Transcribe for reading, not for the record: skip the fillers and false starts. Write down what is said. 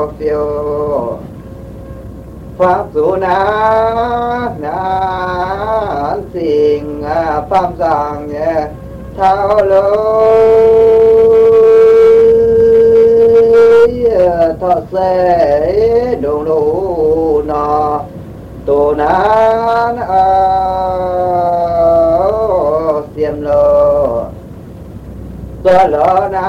phiêu pháp dù nán sinh pháp giang nhé thao lối thọ sẽ đủ đủ nọ tổ nán xiêm lô do lỡ na